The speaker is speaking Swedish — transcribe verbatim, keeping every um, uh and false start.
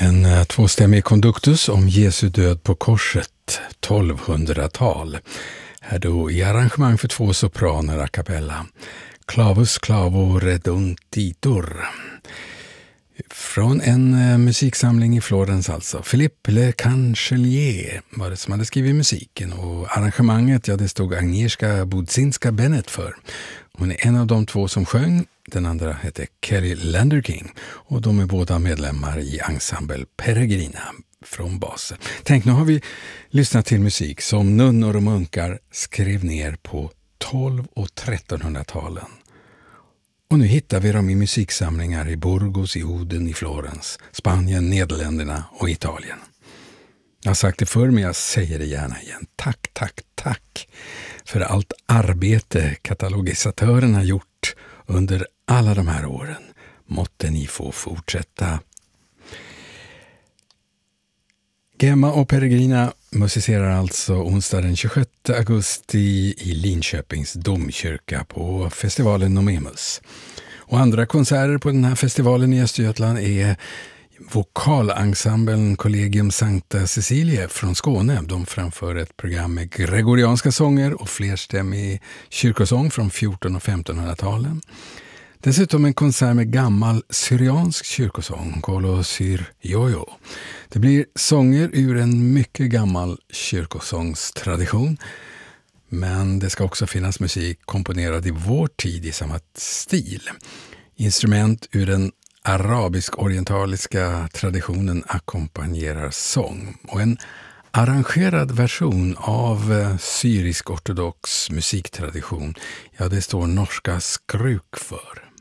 En eh, tvåstämmig konduktus om Jesu död på korset, tolvhundratal. Här då i arrangemang för två sopraner a cappella. Clavus clavo reduntitur. Från en eh, musiksamling i Florens alltså. Philippe Le Canchelier var det som hade skrivit musiken, och arrangemanget, ja, det stod Agnieszka Budzinska-Bennett för. Hon är en av de två som sjöng, den andra heter Kelly Landerking, och de är båda medlemmar i ensemble Peregrina från Basel. Tänk, nu har vi lyssnat till musik som nunnor och munkar skrev ner på tolv- och trettonhundratalen. Och nu hittar vi dem i musiksamlingar i Burgos, i Oden, i Florens, Spanien, Nederländerna och Italien. Jag har sagt det förr, men jag säger det gärna igen. Tack, tack, tack för allt arbete katalogisatörerna gjort under alla de här åren. Måtte ni få fortsätta. Gemma och Peregrina musicerar alltså onsdag den tjugosjätte augusti i Linköpings domkyrka på festivalen Nomemus. Och andra konserter på den här festivalen i Östergötland är vokalensemblen Collegium Sancta Cecilia från Skåne. De framför ett program med gregorianska sånger och flerstämmig kyrkosång från fjorton- och femtonhundratalen. Dessutom en konsert med gammal syriansk kyrkosång, Kolo Syr Jojo. Det blir sånger ur en mycket gammal kyrkosångstradition, men det ska också finnas musik komponerad i vår tid i samma stil. Instrument ur den arabisk-orientaliska traditionen ackompanjerar sång, och en arrangerad version av syrisk-ortodox musiktradition, ja, det står norska Skruk för.